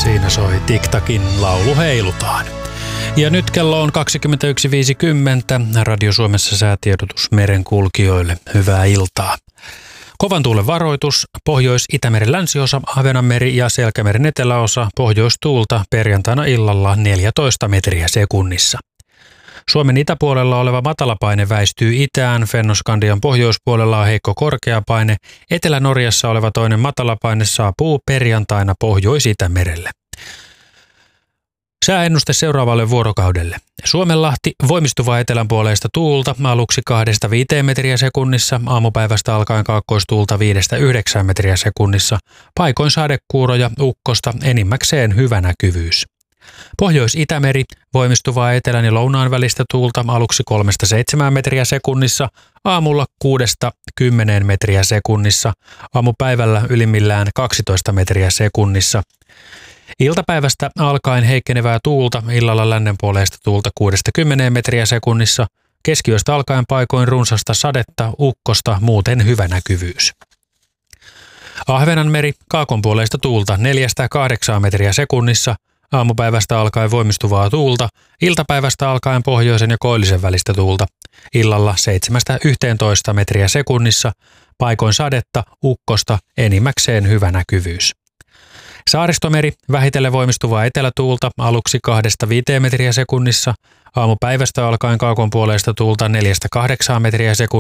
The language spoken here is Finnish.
Siinä soi TikTakin laulu Heilutaan. Ja nyt kello on 21.50. Radio Suomessa säätiedotus merenkulkijoille. Hyvää iltaa. Kovan tuulen varoitus. Pohjois-Itämeren länsiosa, Ahvenanmeri ja Selkämeren eteläosa. Pohjoistuulta perjantaina illalla 14 metriä sekunnissa. Suomen itäpuolella oleva matalapaine väistyy itään, Fennoskandian pohjoispuolella on heikko korkeapaine, Etelä-Norjassa oleva toinen matalapaine saapuu perjantaina Pohjois-Itämerelle. Sääennuste seuraavalle vuorokaudelle. Suomenlahti voimistuvaa etelänpuoleista tuulta aluksi 2-5 metriä sekunnissa, aamupäivästä alkaen kaakkoistuulta 5-9 metriä sekunnissa, paikoin sadekuuroja, ukkosta, enimmäkseen hyvä näkyvyys. Pohjois-Itämeri voimistuvaa etelän ja lounaan välistä tuulta aluksi 3-7 metriä sekunnissa, aamulla 6-10 metriä sekunnissa, aamupäivällä ylimmillään 12 metriä sekunnissa. Iltapäivästä alkaen heikkenevää tuulta, illalla lännenpuoleista tuulta 6-10 metriä sekunnissa, keskiyöstä alkaen paikoin runsasta sadetta, ukkosta, muuten hyvä näkyvyys. Ahvenanmeri kaakonpuoleista tuulta 4-8 metriä sekunnissa, aamupäivästä alkaen voimistuvaa tuulta, iltapäivästä alkaen pohjoisen ja koillisen välistä tuulta, illalla 7-11 metriä sekunnissa, paikoin sadetta, ukkosta, enimmäkseen hyvä näkyvyys. Saaristomeri vähitellen voimistuvaa etelätuulta aluksi 2-5 metriä sekunnissa, aamupäivästä alkaen kaakonpuoleista tuulta 4-8 metriä sekunnissa,